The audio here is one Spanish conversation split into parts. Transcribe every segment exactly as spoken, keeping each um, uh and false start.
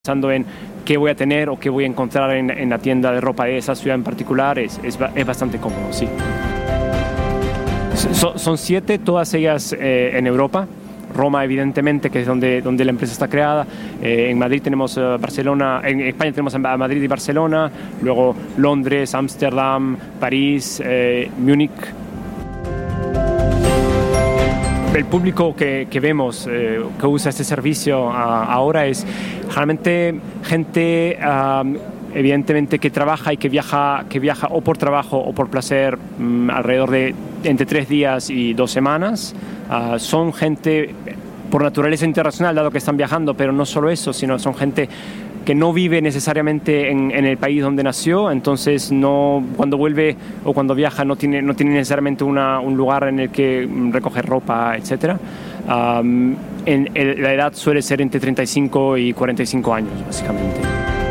Pensando en qué voy a tener o qué voy a encontrar en, en la tienda de ropa de esa ciudad en particular, es, es, es bastante cómodo, sí. So, son siete, todas ellas eh, en Europa. Roma, evidentemente, que es donde, donde la empresa está creada. Eh, en Madrid tenemos uh, Barcelona, en España tenemos a Madrid y Barcelona, luego Londres, Ámsterdam, París, eh, Múnich. El público que, que vemos eh, que usa este servicio uh, ahora es generalmente gente um, evidentemente que trabaja y que viaja, que viaja o por trabajo o por placer um, alrededor de entre tres días y dos semanas. Uh, son gente por naturaleza internacional, dado que están viajando, pero no solo eso, sino son gente que no vive necesariamente en, en el país donde nació, entonces no, cuando vuelve o cuando viaja no tiene, no tiene necesariamente una, un lugar en el que recoger ropa, etcétera. Um, en, en, la edad suele ser entre treinta y cinco y cuarenta y cinco años, básicamente.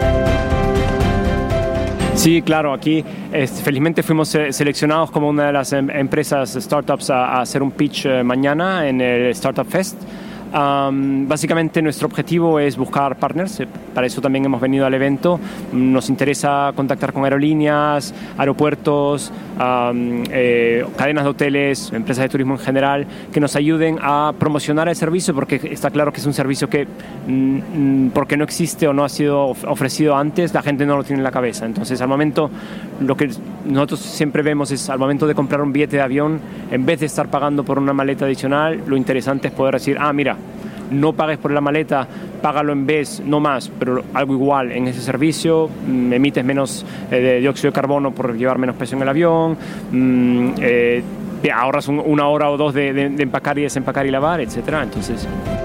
Sí, claro, aquí eh, felizmente fuimos seleccionados como una de las em- empresas startups a, a hacer un pitch eh, mañana en el Startup Fest. Um, básicamente nuestro objetivo es buscar partners, para eso también hemos venido al evento. Nos interesa contactar con aerolíneas, aeropuertos, um, eh, cadenas de hoteles, empresas de turismo en general, que nos ayuden a promocionar el servicio, porque está claro que es un servicio que mm, porque no existe o no ha sido ofrecido antes, la gente no lo tiene en la cabeza. Entonces al momento, lo que nosotros siempre vemos es al momento de comprar un billete de avión, en vez de estar pagando por una maleta adicional, lo interesante es poder decir, ah, mira, no pagues por la maleta, págalo en vez, no más, pero algo igual en ese servicio, mm, emites menos eh, de dióxido de carbono por llevar menos peso en el avión, mm, eh, ahorras un, una hora o dos de, de, de empacar y desempacar y lavar, etcétera. Entonces,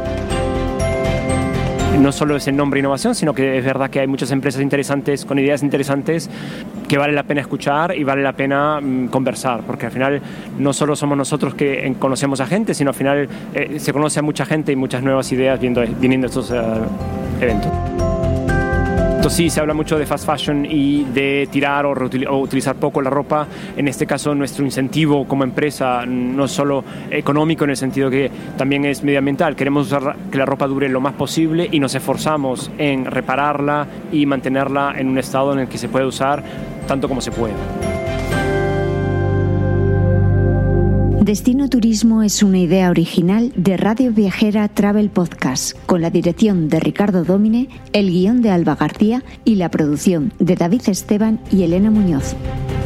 no solo es el nombre innovación, sino que es verdad que hay muchas empresas interesantes, con ideas interesantes, que vale la pena escuchar y vale la pena mm, conversar, porque al final no solo somos nosotros que en, conocemos a gente, sino al final eh, se conoce a mucha gente y muchas nuevas ideas viendo, viniendo a estos uh, eventos. Entonces sí, se habla mucho de fast fashion y de tirar o, reutil- o utilizar poco la ropa. En este caso, nuestro incentivo como empresa no es solo económico, en el sentido que también es medioambiental. Queremos usar que la ropa dure lo más posible y nos esforzamos en repararla y mantenerla en un estado en el que se puede usar tanto como se pueda. Destino Turismo es una idea original de Radio Viajera Travel Podcast, con la dirección de Ricardo Dómine, el guión de Alba García y la producción de David Esteban y Elena Muñoz.